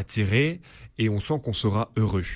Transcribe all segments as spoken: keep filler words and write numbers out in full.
attiré et on sent qu'on sera heureux.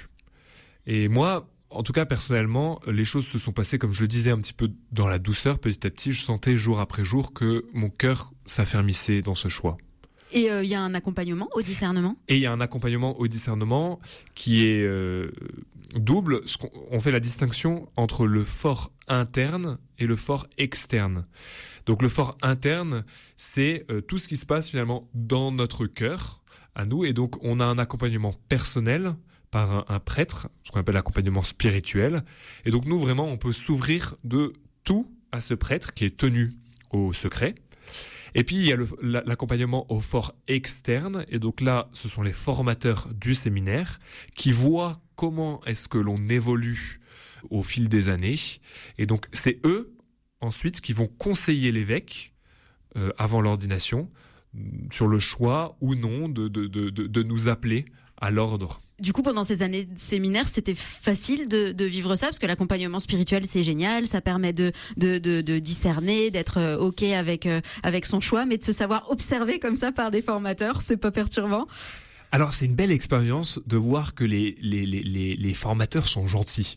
Et moi, en tout cas, personnellement, les choses se sont passées, comme je le disais, un petit peu dans la douceur. Petit à petit, je sentais jour après jour que mon cœur s'affermissait dans ce choix. Et il euh, y a un accompagnement au discernement ? Et il y a un accompagnement au discernement qui est euh, double. On fait la distinction entre le fort interne et le fort externe. Donc le fort interne, c'est euh, tout ce qui se passe finalement dans notre cœur, à nous. Et donc on a un accompagnement personnel par un, un prêtre, ce qu'on appelle l'accompagnement spirituel. Et donc nous, vraiment, on peut s'ouvrir de tout à ce prêtre qui est tenu au secret. Et puis, il y a le, l'accompagnement au fort externe. Et donc là, ce sont les formateurs du séminaire qui voient comment est-ce que l'on évolue au fil des années. Et donc, c'est eux, ensuite, qui vont conseiller l'évêque, euh, avant l'ordination, sur le choix ou non de, de, de, de, de nous appeler à l'ordre. Du coup, pendant ces années de séminaire, c'était facile de, de vivre ça, parce que l'accompagnement spirituel, c'est génial, ça permet de, de, de, de discerner, d'être OK avec, euh, avec son choix, mais de se savoir observer comme ça par des formateurs, c'est pas perturbant? Alors, c'est une belle expérience de voir que les, les, les, les, les formateurs sont gentils.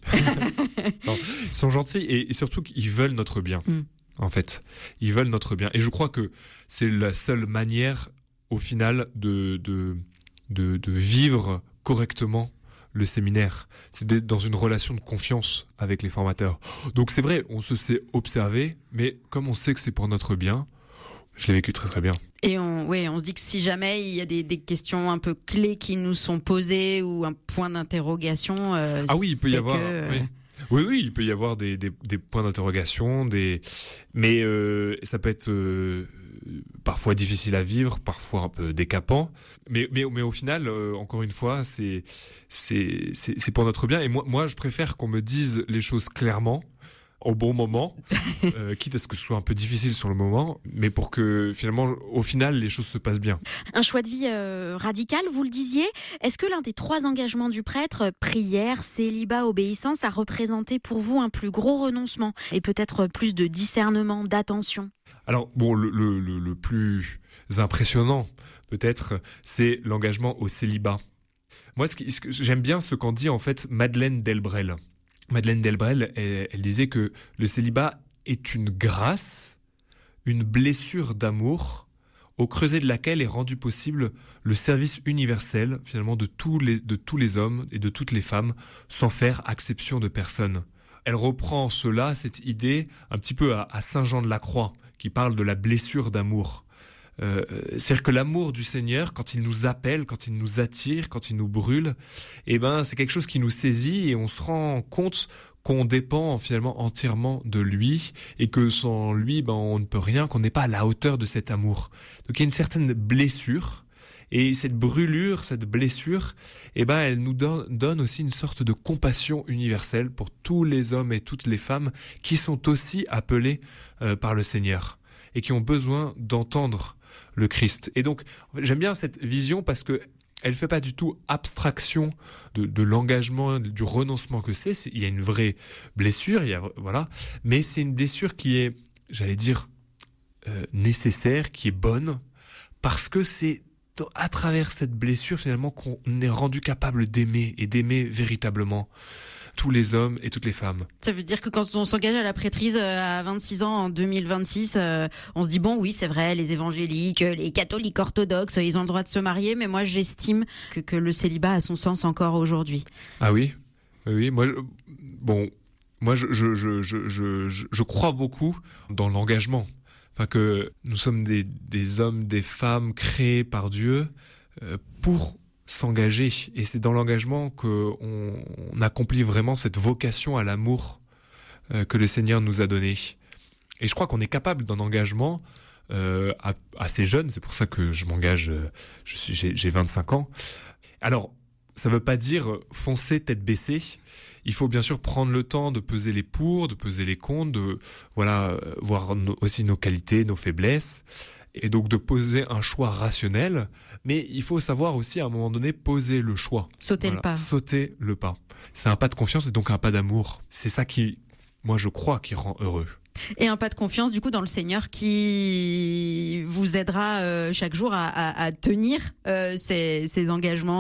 non, ils sont gentils et, et surtout qu'ils veulent notre bien, mm. en fait. Ils veulent notre bien. Et je crois que c'est la seule manière, au final, de... de De, de vivre correctement le séminaire. C'est d'être dans une relation de confiance avec les formateurs. Donc c'est vrai, on se sait observer, mais comme on sait que c'est pour notre bien, je l'ai vécu très très bien. Et on, ouais, on se dit que si jamais il y a des, des questions un peu clés qui nous sont posées ou un point d'interrogation, euh, ah oui, il peut y avoir. Que... Oui. Oui, oui, il peut y avoir des, des, des points d'interrogation, des, mais euh, ça peut être euh, parfois difficile à vivre, parfois un peu décapant, mais mais mais au final, euh, encore une fois, c'est c'est c'est c'est pour notre bien. Et moi moi, je préfère qu'on me dise les choses clairement, au bon moment, euh, quitte à ce que ce soit un peu difficile sur le moment, mais pour que finalement, au final, les choses se passent bien. Un choix de vie euh, radical, vous le disiez. Est-ce que l'un des trois engagements du prêtre, prière, célibat, obéissance, a représenté pour vous un plus gros renoncement et peut-être plus de discernement, d'attention ? Alors, bon, le, le, le, le plus impressionnant, peut-être, c'est l'engagement au célibat. Moi, ce, qui, ce que j'aime bien ce qu'en dit en fait Madeleine Delbrel. Madeleine Delbrel, elle, elle disait que le célibat est une grâce, une blessure d'amour, au creuset de laquelle est rendu possible le service universel, finalement, de tous les, de tous les hommes et de toutes les femmes, sans faire acception de personne. Elle reprend cela, cette idée, un petit peu à, à Saint Jean de la Croix, qui parle de la blessure d'amour. Euh, c'est-à-dire que l'amour du Seigneur, quand il nous appelle, quand il nous attire, quand il nous brûle, eh ben, c'est quelque chose qui nous saisit et on se rend compte qu'on dépend finalement entièrement de lui et que sans lui, ben, on ne peut rien, qu'on n'est pas à la hauteur de cet amour. Donc il y a une certaine blessure et cette brûlure, cette blessure, eh ben, elle nous donne, donne aussi une sorte de compassion universelle pour tous les hommes et toutes les femmes qui sont aussi appelés euh, par le Seigneur et qui ont besoin d'entendre le Christ. Et donc, j'aime bien cette vision parce que elle fait pas du tout abstraction de, de l'engagement, du renoncement que c'est. c'est. Il y a une vraie blessure, il y a, voilà, mais c'est une blessure qui est, j'allais dire, euh, nécessaire, qui est bonne, parce que c'est à travers cette blessure finalement qu'on est rendu capable d'aimer et d'aimer véritablement tous les hommes et toutes les femmes. Ça veut dire que quand on s'engage à la prêtrise à vingt-six ans en deux mille vingt-six, euh, on se dit bon oui c'est vrai, les évangéliques, les catholiques orthodoxes, ils ont le droit de se marier, mais moi j'estime que, que le célibat a son sens encore aujourd'hui. Ah oui, oui, moi je, bon, moi je je je je je je crois beaucoup dans l'engagement. Enfin que nous sommes des des hommes, des femmes créés par Dieu euh, pour s'engager, et c'est dans l'engagement qu'on on accomplit vraiment cette vocation à l'amour euh, que le Seigneur nous a donné. Et je crois qu'on est capable d'un engagement euh, assez jeune, c'est pour ça que je m'engage, euh, je suis, j'ai, j'ai vingt-cinq ans. Alors, ça veut pas dire foncer tête baissée. Il faut bien sûr prendre le temps de peser les pour, de peser les contre, de voilà voir no, aussi nos qualités, nos faiblesses. Et donc de poser un choix rationnel, mais il faut savoir aussi à un moment donné poser le choix. Sauter voilà, le pas. Sauter le pas. C'est un pas de confiance et donc un pas d'amour. C'est ça qui, moi je crois, qui rend heureux. Et un pas de confiance du coup dans le Seigneur qui vous aidera euh, chaque jour à, à, à tenir euh, ces, ces engagements